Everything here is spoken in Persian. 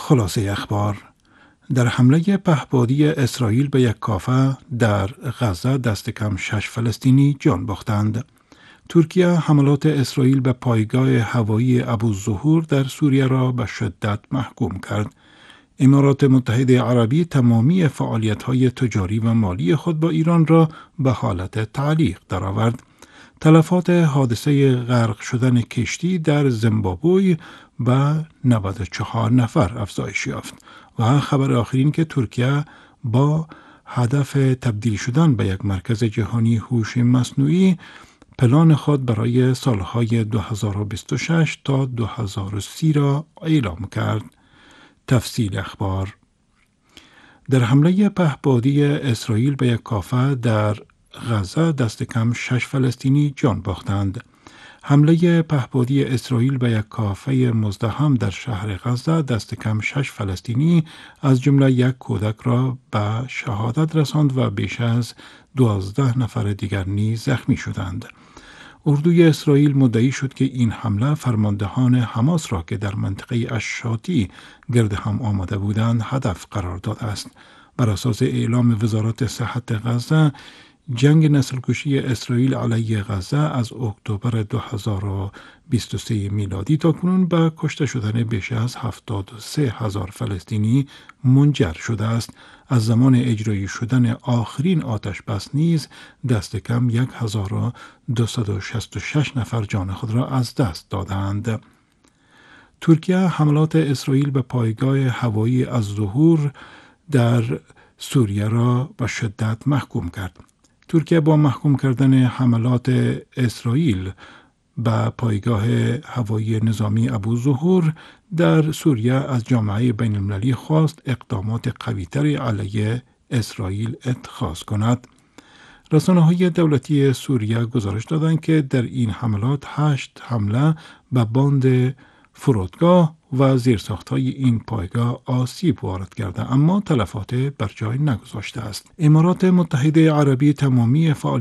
خلاصه اخبار: در حمله پهپادی اسرائیل به یک کافه در غزه دست کم 6 فلسطینی جان باختند. ترکیه حملات اسرائیل به پایگاه هوایی ابوالظهور در سوریه را به شدت محکوم کرد. امارات متحده عربی تمامی فعالیت‌های تجاری و مالی خود با ایران را به حالت تعلیق درآورد. تلفات حادثه غرق شدن کشتی در زیمبابوی به 94 نفر افزایش یافت. و خبر آخرین که ترکیه با هدف تبدیل شدن به یک مرکز جهانی هوش مصنوعی پلان خود برای سالهای 2026 تا 2030 را اعلام کرد. تفصیل اخبار: در حمله پهپادی اسرائیل به یک کافه در غزه دست کم 6 فلسطینی جان باختند. حمله پهپادی اسرائیل به یک کافه مزدحم در شهر غزه دست کم 6 فلسطینی از جمله یک کودک را به شهادت رساند و بیش از 12 نفر دیگر نیز زخمی شدند. اردوی اسرائیل مدعی شد که این حمله فرماندهان حماس را که در منطقه الشاطی گرد هم آمده بودند هدف قرار داده است. بر اساس اعلام وزارت صحت غزه، جنگ نسل‌کشی اسرائیل علیه غزه از اکتبر 2023 میلادی تا کنون به کشته شدن بیش از 73,000 فلسطینی منجر شده است. از زمان اجرایی شدن آخرین آتش بس نیز دست کم 1266 نفر جان خود را از دست دادند. ترکیه حملات اسرائیل به پایگاه هوایی الظهور در سوریه را به شدت محکوم کرد. ترکیه با محکوم کردن حملات اسرائیل به پایگاه هوایی نظامی ابوالظهور در سوریه از جامعه بین المللی خواست اقدامات قوی‌تری علیه اسرائیل اتخاذ کند. رسانه‌های دولتی سوریه گزارش دادند که در این حملات 8 حمله به باند فرودگاه و زیرساخت‌های این پایگاه آسیب وارد کرده، اما تلفات بر جای نگذاشته است. امارات متحده عربی تمامی